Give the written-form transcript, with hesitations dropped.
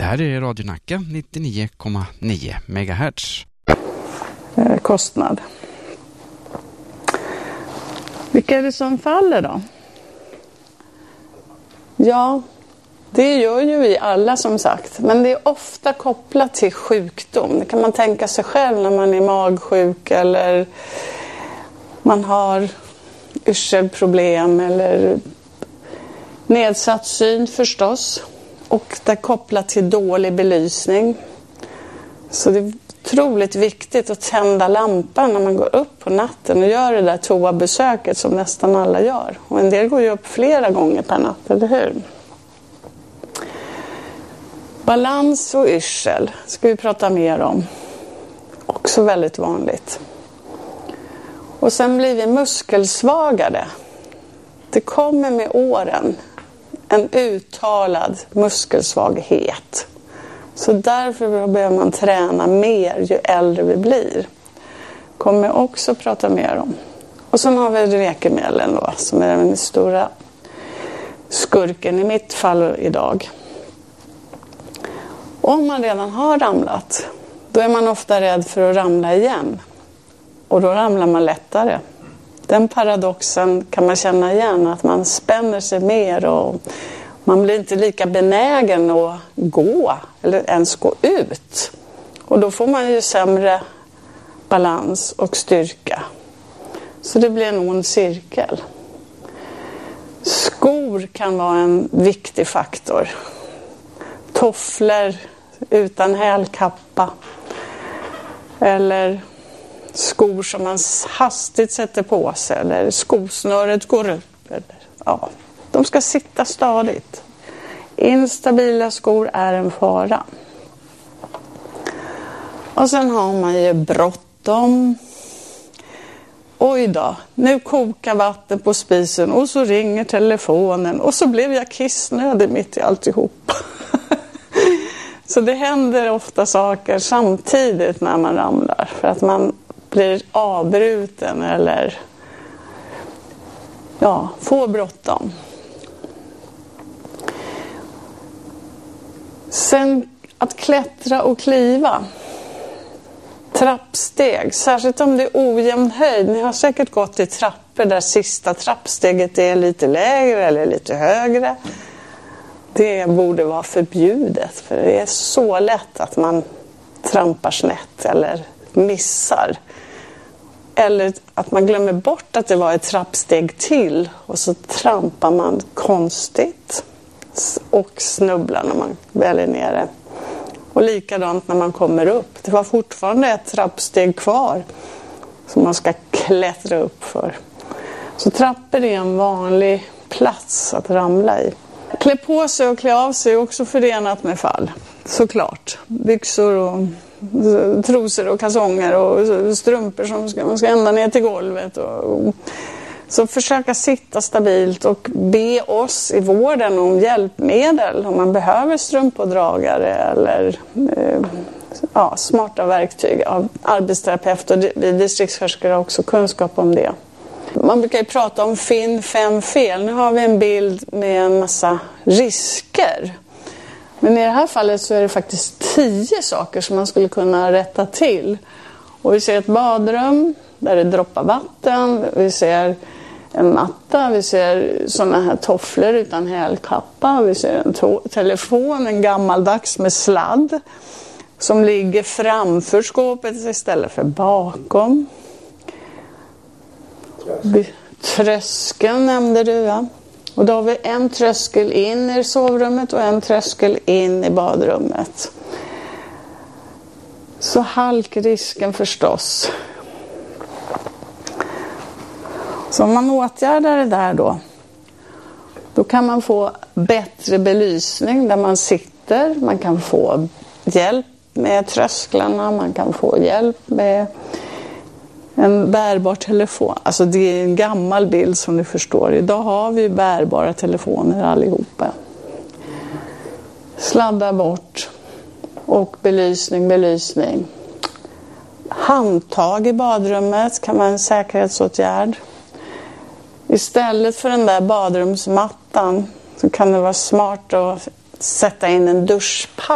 här är Radio Nacka 99,9 MHz. Kostnad. Vilka är det som faller då? Ja, det gör ju vi alla som sagt. Men det är ofta kopplat till sjukdom. Det kan man tänka sig själv när man är magsjuk eller man har yrselproblem eller nedsatt syn förstås. Och det är kopplat till dålig belysning. Så det är otroligt viktigt att tända lampan när man går upp på natten och gör det där toabesöket som nästan alla gör. Och en del går ju upp flera gånger per natt, eller hur? Balans och yrsel ska vi prata mer om. Också väldigt vanligt. Och sen blir vi muskelsvagare. Det kommer med åren en uttalad muskelsvaghet. Så därför behöver man träna mer ju äldre vi blir. Kommer också prata mer om. Och sen har vi läkemedlen då, som är den stora skurken i mitt fall idag. Om man redan har ramlat, då är man ofta rädd för att ramla igen. Och då ramlar man lättare. Den paradoxen kan man känna igen, att man spänner sig mer och man blir inte lika benägen att gå eller ens gå ut. Och då får man ju sämre balans och styrka. Så det blir en ond cirkel. Skor kan vara en viktig faktor. Tofflor utan hälkappa. Eller skor som man hastigt sätter på sig. Eller skosnöret går upp. Eller, ja, de ska sitta stadigt. Instabila skor är en fara. Och sen har man ju bråttom. Oj då, nu kokar vatten på spisen och så ringer telefonen och så blev jag kissnödig mitt i alltihop. Så det händer ofta saker samtidigt när man ramlar för att man blir avbruten eller får bråttom. Sen att klättra och kliva. Trappsteg, särskilt om det är ojämn höjd. Ni har säkert gått i trappor där sista trappsteget är lite lägre eller lite högre. Det borde vara förbjudet, för det är så lätt att man trampar snett eller missar. Eller att man glömmer bort att det var ett trappsteg till och så trampar man konstigt och snubblar när man väl är nere. Och likadant när man kommer upp. Det var fortfarande ett trappsteg kvar som man ska klättra upp för. Så trappor är en vanlig plats att ramla i. Klä på sig och klä av sig är också förenat med fall. Såklart. Byxor och trosor och kalsonger och strumpor som man ska ända ner till golvet. Så försöka sitta stabilt och be oss i vården om hjälpmedel om man behöver strumpådragare eller smarta verktyg. Arbetsterapeut och distriktssköterskor har också kunskap om det. Man brukar ju prata om finn 5 fel. Nu har vi en bild med en massa risker. Men i det här fallet så är det faktiskt 10 saker som man skulle kunna rätta till. Och vi ser ett badrum där det droppar vatten. Vi ser en matta, vi ser sådana här tofflor utan hälkappa. Vi ser en telefon, en gammaldags med sladd som ligger framför skåpet istället för bakom. Tröskeln nämnde du, va? Och då har vi en tröskel in i sovrummet och en tröskel in i badrummet. Så halkrisken förstås. Så om man åtgärdar det där då kan man få bättre belysning där man sitter. Man kan få hjälp med trösklarna, man kan få hjälp med en bärbar telefon. Alltså det är en gammal bild som du förstår. Idag har vi bärbara telefoner allihopa. Sladda bort och belysning. Handtag i badrummet kan vara en säkerhetsåtgärd. Istället för den där badrumsmattan så kan det vara smart att sätta in en duschpall.